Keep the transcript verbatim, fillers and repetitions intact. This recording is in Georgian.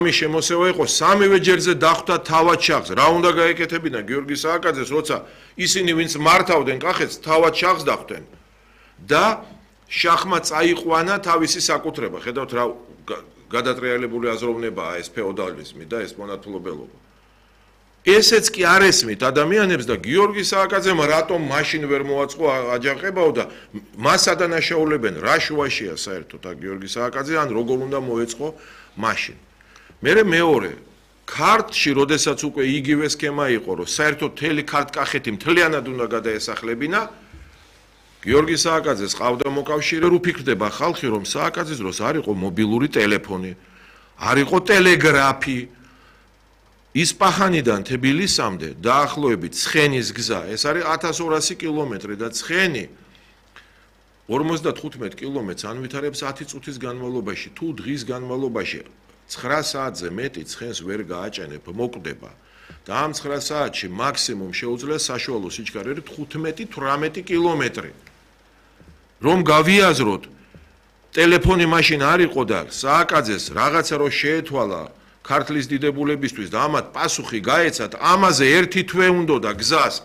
მის შემოსევა იყო სამივე ჯერზე დახვდა თავად შახს. რა უნდა გაეკეთებინა გიორგი სააკაძეს, როცა ისინი ვინც მართავდნენ კახეთს, თავად შახს დახვდნენ. და შახმა წაიყვანა თავისი საკუთრება. ხედავთ რა გადატრიალებული აზროვნებაა ეს ფეოდალიზმი და ეს მონათმფლობელობა. ესეც კი არ ესმით ადამიანებს და გიორგი სააკაძემ რატომ მაშინ ვერ მოაწყო აჯანყებაო და მას ადანაშაულებენ რა შუაშია საერთოდ ა გიორგი სააკაძე ან როგორ უნდა მოეწყო მაშინ. მერე მეორე ქართლში როდესაც უკვე იგივე სქემა იყო რომ საერთოდ მთელი ქართლ-კახეთი მთლიანად უნდა გადაესახლებინა გიორგი სააკაძეს ყავდა მოკავშირე რო ფიქრდება ხალხი რომ სააკაძეს დროს არ იყო მობილური ტელეფონი არ იყო ტელეგრაფი ისპაჰანიდან თბილისამდე დაახლოებით ცხენის გზა ეს არის ათას ორასი კილომეტრი და ცხენი ორმოცდათხუთმეტ კილომეტრს ანვითარებს ათი წუთის განმავლობაში თუ დღის განმავლობაში ცხრა საათზე მეტი ცხენს ვერ გააჭენებ მოკვდება და ამ ცხრა საათში მაქსიმუმ შეუძლია საშუალო სიჩქარე თხუთმეტი თვრამეტი კილომეტრი რომ გავიაზროთ ტელეფონი მაშინ არ იყო და სააკაძეს რაღაცა რო შეეთვალა ქართლის დიდებულებისთვის და ამათ პასუხი გაეცათ ამაზე ერთი თვე უნდა და გზას